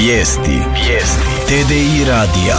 Vijesti. TDI radija.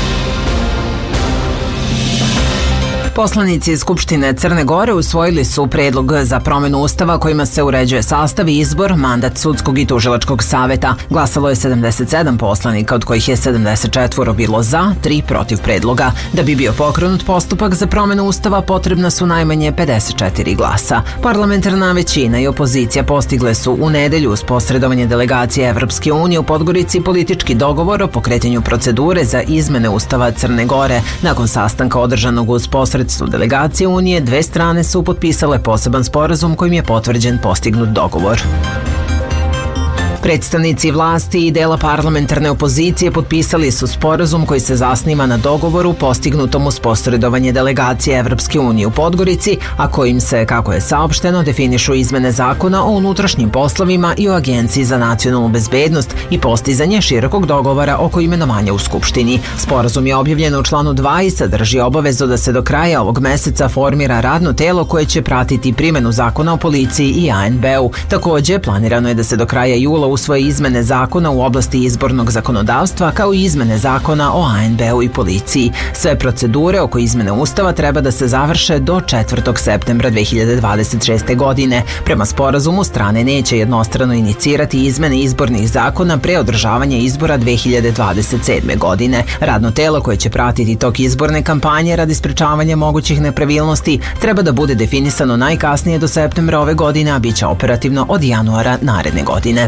Poslanici Skupštine Crne Gore usvojili su predlog za promenu Ustava kojima se uređuje sastav i izbor, mandat sudskog i tužilačkog saveta. Glasalo je 77 poslanika, od kojih je 74 bilo za, 3 protiv predloga. Da bi bio pokrenut postupak za promenu Ustava, potrebna su najmanje 54 glasa. Parlamentarna većina i opozicija postigle su u nedelju uz posredovanje delegacije Evropske unije u Podgorici politički dogovor o pokretanju procedure za izmene Ustava Crne Gore. Nakon sastanka održanog uz posredstvo delegacije Unije, dve strane su potpisale poseban sporazum kojim je potvrđen postignut dogovor. Predstavnici vlasti i dela parlamentarne opozicije potpisali su sporazum koji se zasniva na dogovoru postignutom uz posredovanje delegacije Evropske unije u Podgorici, a kojim se, kako je saopšteno, definišu izmene zakona o unutrašnjim poslovima i o Agenciji za nacionalnu bezbednost i postizanje širokog dogovora oko imenovanja u Skupštini. Sporazum je objavljen u članu 2 i sadrži obavezu da se do kraja ovog meseca formira radno telo koje će pratiti primenu zakona o policiji i ANB-u. Takođe, planirano je da se do kraja jula usvoje izmene zakona u oblasti izbornog zakonodavstva kao i izmene zakona o ANB-u i policiji. Sve procedure oko izmene Ustava treba da se završe do 4. septembra 2026. godine. Prema sporazumu, strane neće jednostrano inicirati izmene izbornih zakona pre održavanja izbora 2027. godine. Radno telo koje će pratiti tok izborne kampanje radi sprečavanja mogućih nepravilnosti treba da bude definisano najkasnije do septembra ove godine, a bit će operativno od januara naredne godine.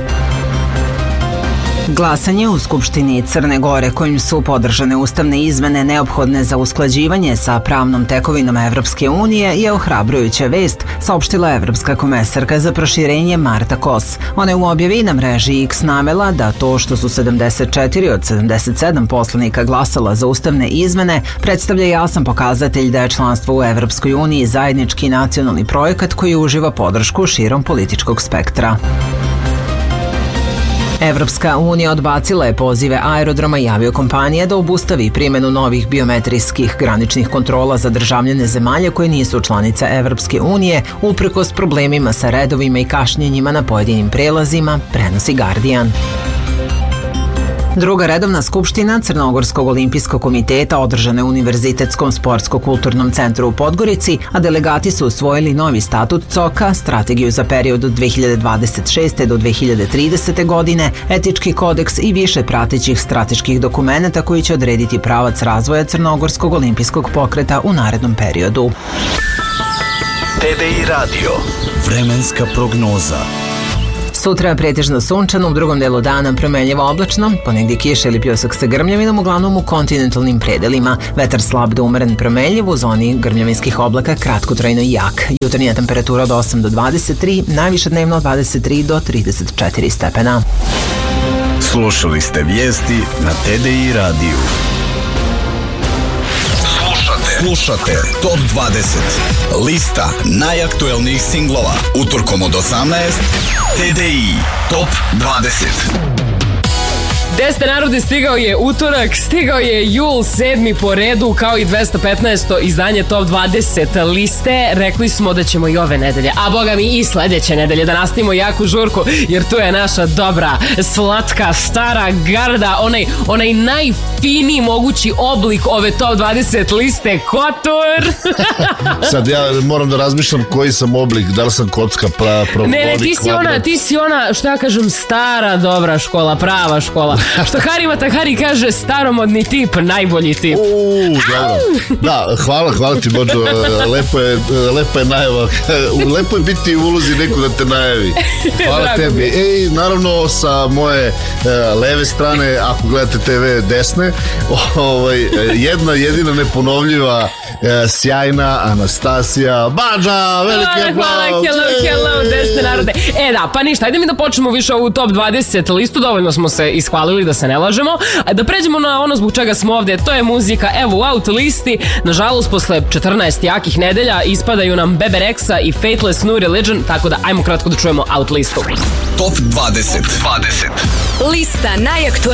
Glasanje u Skupštini Crne Gore kojim su podržane ustavne izmene neophodne za usklađivanje sa pravnom tekovinom Evropske unije je ohrabrujuća vest, saopštila Evropska komesarka za proširenje Marta Kos. Ona je u objavi na mreži X navela da to što su 74 od 77 poslanika glasala za ustavne izmene predstavlja jasan pokazatelj da je članstvo u Evropskoj uniji zajednički nacionalni projekat koji uživa podršku širom političkog spektra. Evropska unija odbacila je pozive aerodroma i aviokompanije da obustavi primjenu novih biometrijskih graničnih kontrola za državljane zemalja koje nisu članice Evropske unije, uprkos problemima sa redovima i kašnjenjima na pojedinim prelazima, prenosi Guardian. Druga redovna skupština Crnogorskog olimpijskog komiteta održana je u Univerzitetskom sportsko-kulturnom centru u Podgorici, a delegati su usvojili novi statut COK-a, strategiju za period od 2026. do 2030. godine, etički kodeks i više pratećih strateških dokumenata koji će odrediti pravac razvoja Crnogorskog olimpijskog pokreta u narednom periodu. TDI radio. Vremenska prognoza. Sutra je pretežno sunčano, u drugom delu dana promenljivo oblačno, ponegdje kiša ili pljusak sa grmljavinom, uglavnom u kontinentalnim predelima. Vetar slab do umeren promenljiv, u zoni grmljavinskih oblaka kratkotrajno i jak. Jutarnja temperatura od 8 do 23, najviše dnevno od 23 do 34 stepena. Slušali ste vijesti na TDI radiju. Slušate Top 20. Lista najaktuelnijih singlova. Utorkom od 18. TDI Top 20. Deste narode, stigao je utorak, stigao je jul 7. po redu, kao i 215. izdanje Top 20 liste. Rekli smo da ćemo i ove nedelje, a boga mi i sledeće nedelje, da nastavimo jaku žurku, jer tu je naša dobra, slatka, stara garda, onaj najfiniji mogući oblik ove Top 20 liste, Kotor. Sad ja moram da razmišljam koji sam oblik, da li sam kocka, Ne, ti si ona, što ja kažem, stara dobra škola, prava škola. Što Hari kaže, staromodni tip, najbolji tip. Dobro. Da, hvala ti, Bođo. Lepa je najava. Lepo je biti u ulozi neko da te najavi. Hvala tebi. Naravno, sa moje leve strane, ako gledate TV desne, jedna jedina neponovljiva, sjajna Anastasija Badža. Veliki aplauz. Hello, desne narode. Da, pa ništa, ajde mi da počnemo više ovu Top 20 listu, dovoljno smo se ishvalili da se ne lažemo, a da pređemo na ono zbog čega smo ovde, to je muzika. Evo u out listi, nažalost posle 14 jakih nedelja ispadaju nam Bebe Rexha i Fateless New Religion, tako da ajmo kratko da čujemo out listu. Top 20. Lista najaktuelnijih